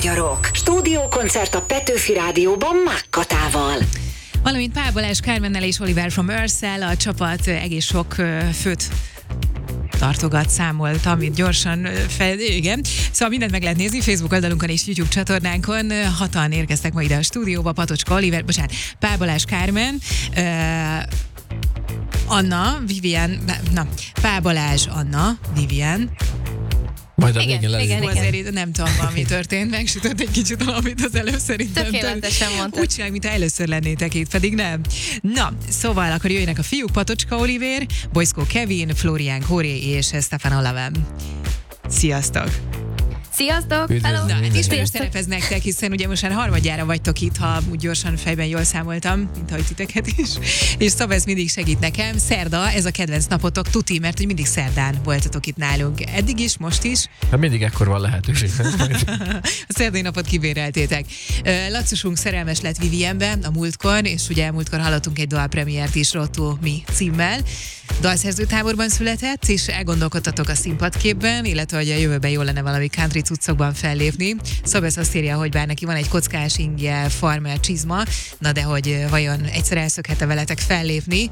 magyarok. Stúdiókoncert a Petőfi Rádióban Mákkatával. Valamint Pál Balázs Kármennel és Oliver from Earth-szel a csapat egész sok főt tartogat, számolt, amit gyorsan igen. Szóval mindent meg lehet nézni Facebook oldalunkon és YouTube csatornánkon. 6-an érkeztek ma ide a stúdióba, Patocska Oliver, Pál Balázs Kármen, Anna, Vivian, Pál Balázs, Anna, Vivian. Majd a végén igen. Azért nem tudom, mi történt, megsütött egy kicsit, amit az előbb szerintem. Tökéletesen mondtad. Úgy csinálják, mintha először lennétek itt, pedig nem. Na, szóval akkor jöjjenek a fiúk, Patocska Oliver, Bojszkó Kevin, Florian Kóré és Stefan Olaven. Sziasztok! Sziasztok! Hello! Na, hát ismerős terep ez nektek, hiszen ugye most már harmadjára vagytok itt, ha úgy gyorsan fejben jól számoltam, mint ahogy titeket is. És Szabesz mindig segít nekem. Szerda, ez a kedvenc napotok, tuti, mert hogy mindig szerdán voltatok itt nálunk. Eddig is, most is. Hát mindig ekkor van lehetőség. A szerdai napot kibéreltétek. Lacusunk szerelmes lett Vivienbe a múltkor, és ugye múltkor hallottunk egy dalpremiért is, Rotto Mi címmel. Dalszerzőtáborban született, és elgondolkodtatok a színpadképben, illetve hogy a jövőben jól lenne valami country cuccokban fellépni. Szabesz azt írja, hogy bár neki van egy kockás ingje, farmer csizma, na de hogy vajon egyszer elszökhet-e veletek fellépni?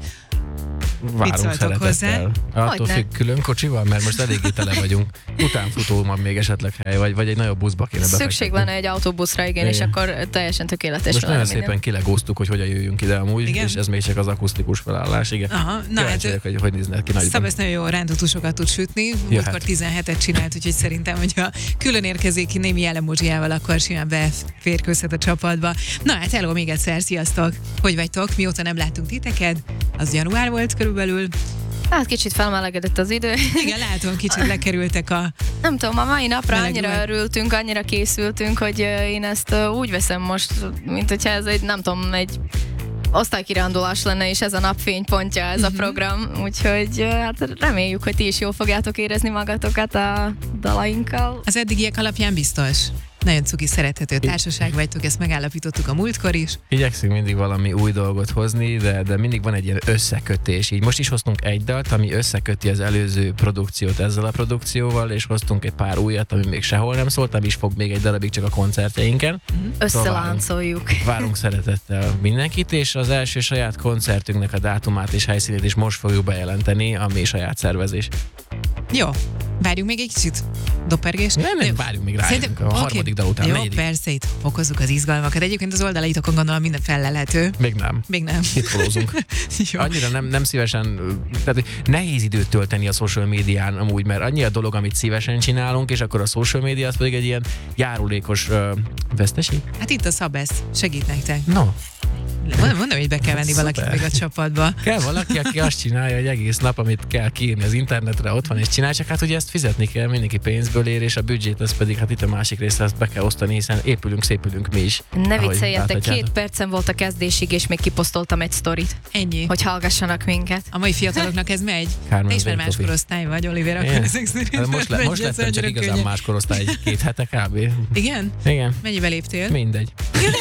Várunk szeretettel. Attól függ, külön kocsival, mert most eléggé tele vagyunk. Utánfutó van még esetleg hely, vagy egy nagyobb buszba kéne befektetni. Szükség lenne egy autóbuszra, igen, és akkor teljesen tökéletes. Most nagyon szépen kilegóztuk, hogy hogyan jöjjünk ide amúgy, igen? És ez még csak az akusztikus felállás, igen. Aha, na hát, hogy néznek ki nagyban. Szabesz nagyon jó rántutusokat tud sütni, múltkor 17-et csinált, úgyhogy szerintem, hogyha külön érkezik némi jellemózsiával, akkor simán beférkőzhet a csapatba. Na hát hello még egyszer, sziasztok! Hogy vagytok? Mióta nem láttunk titeket? Az január volt körülbelül. Hát kicsit felmelegedett az idő. Igen, látom, kicsit lekerültek a... Nem tudom, a mai napra melegület. annyira örültünk, annyira készültünk, hogy én ezt úgy veszem most, mint hogyha ez egy, nem tudom, egy osztálykirándulás lenne, és ez a napfénypontja, ez a program. Úgyhogy hát reméljük, hogy ti is jól fogjátok érezni magatokat a dalainkkal. Az eddigiek alapján biztos. Nagyon cuki, szerethető társaság vagytok, ezt megállapítottuk a múltkor is. Igyekszünk mindig valami új dolgot hozni, de mindig van egy ilyen összekötés. Így most is hoztunk egy dalt, ami összeköti az előző produkciót ezzel a produkcióval, és hoztunk egy pár újat, ami még sehol nem szólt, ami is fog még egy darabig csak a koncertjeinken. Összeláncoljuk. Várunk szeretettel mindenkit, és az első saját koncertünknek a dátumát és helyszínét is most fogjuk bejelenteni, ami saját szervezés. Jó, várjunk még egy kicsit. Dopergés? Nem, várjunk még rájönk a harmadik dal után. Jó, negyedik. persze, itt fokozzuk az izgalmakat. Egyébként az oldalaitokon gondolom minden fellelhető. Még nem. Itt holózunk. Annyira nem szívesen, tehát nehéz időt tölteni a social médián amúgy, mert annyi a dolog, amit szívesen csinálunk, és akkor a social média az pedig egy ilyen járulékos veszteség. Hát itt a Szabesz segít nektek. No. Mondom, hogy be kell venni valakit még a csapatba. Kell valaki, aki azt csinálja, hogy egész nap, amit kell kiírni az internetre, ott van és csinál, csak hát ugye ezt fizetni kell, mindenki pénzből ér, és a büdzsét az pedig hát itt a másik része, ezt be kell osztani, hiszen szépülünk mi is. Ne vicceljetek, 2 percen volt a kezdésig, és még kiposztoltam egy sztorit. Ennyi. Hogy hallgassanak minket. A mai fiataloknak ez megy? Kármen Te is már más korosztály vagy, Oliver, akkor ezek szerint most lettem csak igazán más korosztály, 2 hete kb. Igen? Igen. Mennyivel léptél? Mindegy.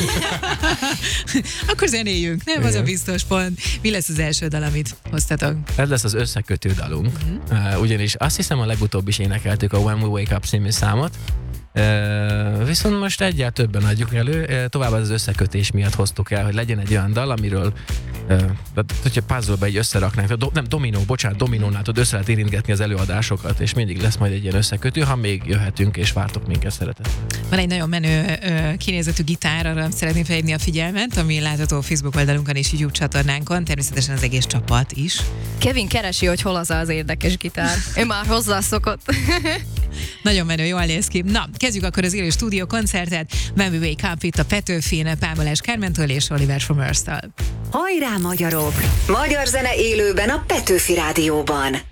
Akkor zenéljünk, nem? Az a biztos pont. Mi lesz az első dal, amit hoztatok? Ez lesz az összekötő dalunk. Ugyanis azt hiszem a legutóbb is énekeltük a When We Wake Up című számot. Viszont most egyáltalán többen adjuk elő, tovább az összekötés miatt hoztuk el, hogy legyen egy olyan dal, amiről hogyha puzzle-be így összeraknánk, dominónál tud össze lehet érintgetni az előadásokat, és mindig lesz majd egy ilyen összekötő, ha még jöhetünk, és vártok minket szeretettel. Van egy nagyon menő kinézetű gitár, arra szeretném felhívni a figyelmet, ami látható a Facebook oldalunkon és YouTube csatornánkon, természetesen az egész csapat is. Kevin keresi, hogy hol az érdekes gitár. Ő már hozzászokott. Nagyon menő, jól néz ki. Na, kezdjük akkor az élő stúdió koncertet. When We Wake Up itt a Petőfin, Pál Balázs Kármentől és Oliver from Earth-től. Hajrá magyarok! Magyar zene élőben a Petőfi Rádióban.